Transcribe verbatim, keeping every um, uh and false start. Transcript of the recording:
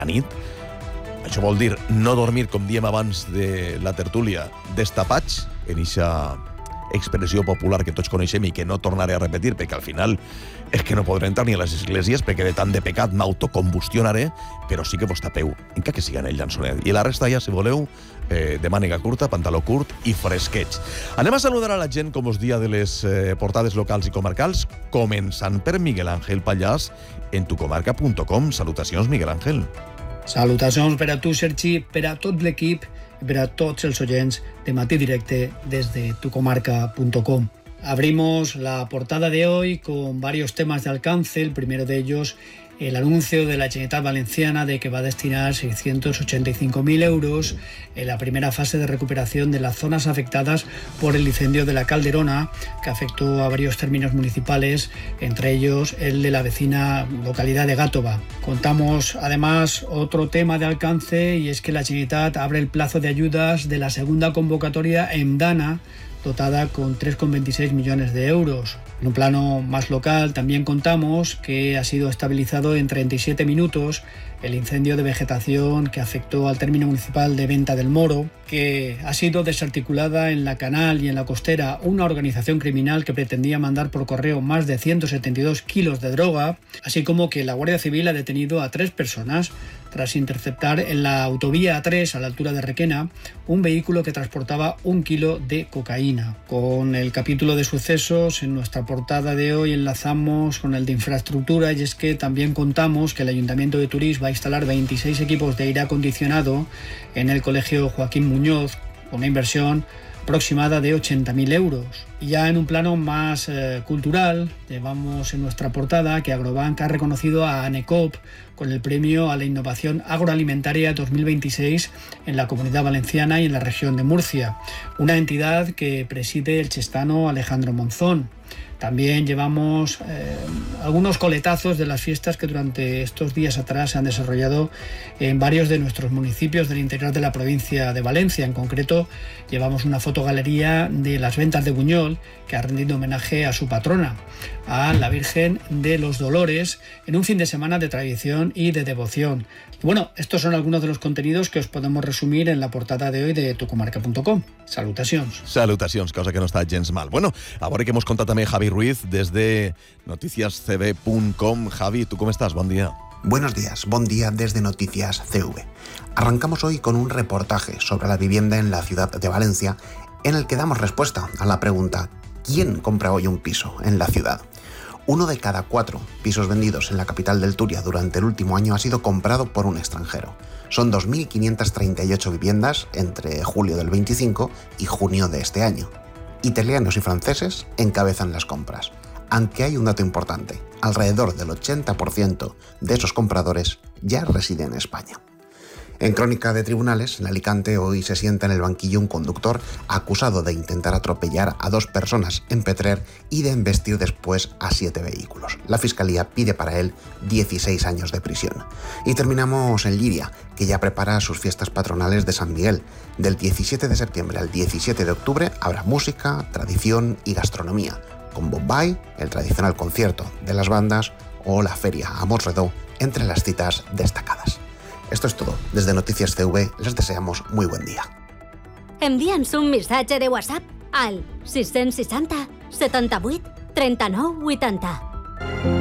nit. Això vol dir no dormir, com diem abans de la tertúlia, destapats, en eixa expressió popular que tots coneixem i que no tornaré a repetir, perquè al final és que no podré entrar ni a les esglésies perquè de tant de pecat m'autocombustionaré, però sí que vos tapeu, encara que siga en el llançonet. I la resta ja, si voleu, eh, de màniga curta, pantaló curt i fresquets. Anem a saludar a la gent, com us dia, de les eh, portades locals i comarcals, començant per Miguel Ángel Pallàs en tucomarca punt com. Salutacions, Miguel Ángel. Salutacions per a tu, Sergi, per a tot l'equip i per a tots els oients de Matí Directe desde tucomarca punto com. Abrimos la portada de hoy con varios temas de alcance. El primero de ellos, el anuncio de la Generalitat Valenciana de que va a destinar seiscientos ochenta y cinco mil euros en la primera fase de recuperación de las zonas afectadas por el incendio de la Calderona, que afectó a varios términos municipales, entre ellos el de la vecina localidad de Gàtova. Contamos además otro tema de alcance, y es que la Generalitat abre el plazo de ayudas de la segunda convocatoria en Dana, dotada con tres coma veintiséis millones de euros. En un plano más local también contamos que ha sido estabilizado en treinta y siete minutos el incendio de vegetación que afectó al término municipal de Venta del Moro, que ha sido desarticulada en la Canal y en la Costera una organización criminal que pretendía mandar por correo más de ciento setenta y dos kilos de droga, así como que la Guardia Civil ha detenido a tres personas tras interceptar en la autovía A tres, a la altura de Requena, un vehículo que transportaba un kilo de cocaína. Con el capítulo de sucesos, en nuestra portada de hoy enlazamos con el de infraestructura, y es que también contamos que el Ayuntamiento de Turís va a instalar veintiséis equipos de aire acondicionado en el Colegio Joaquín Muñoz, con una inversión aproximada de ochenta mil euros. Y ya en un plano más eh, cultural, llevamos en nuestra portada que Agrobank ha reconocido a ANECOP con el premio a la innovación agroalimentaria dos mil veintiséis en la Comunidad Valenciana y en la región de Murcia, una entidad que preside el chestano Alejandro Monzón. También llevamos eh, algunos coletazos de las fiestas que durante estos días atrás se han desarrollado en varios de nuestros municipios del interior de la provincia de Valencia. En concreto, llevamos una fotogalería de las ventas de Buñol, que ha rendido homenaje a su patrona, a la Virgen de los Dolores, en un fin de semana de tradición y de devoción. Y bueno, estos son algunos de los contenidos que os podemos resumir en la portada de hoy de tucomarca punto com. Salutacions. Salutacions, cosa que no està gens mal. Bueno, ahora que hemos contado también Javi Ruiz desde noticias c v punto com. Javi, ¿tú cómo estás? Buen día. Buenos días, buen día desde Noticias C V. Arrancamos hoy con un reportaje sobre la vivienda en la ciudad de Valencia, en el que damos respuesta a la pregunta: ¿quién compra hoy un piso en la ciudad? Uno de cada cuatro pisos vendidos en la capital del Turia durante el último año ha sido comprado por un extranjero. Son dos mil quinientas treinta y ocho viviendas entre julio del veinticinco y junio de este año. Italianos y franceses encabezan las compras, aunque hay un dato importante: alrededor del ochenta por ciento de esos compradores ya residen en España. En crónica de tribunales, en Alicante hoy se sienta en el banquillo un conductor acusado de intentar atropellar a dos personas en Petrer y de embestir después a siete vehículos. La Fiscalía pide para él dieciséis años de prisión. Y terminamos en Llíria, que ya prepara sus fiestas patronales de San Miguel. Del diecisiete de septiembre al diecisiete de octubre habrá música, tradición y gastronomía, con Bombay, el tradicional concierto de las bandas, o la feria a Mos-Redó, entre las citas destacadas. Esto es todo. Desde Noticias C V les deseamos muy buen día. Envia'ns un missatge de WhatsApp al sis seixanta setanta-vuit trenta-nou vuitanta.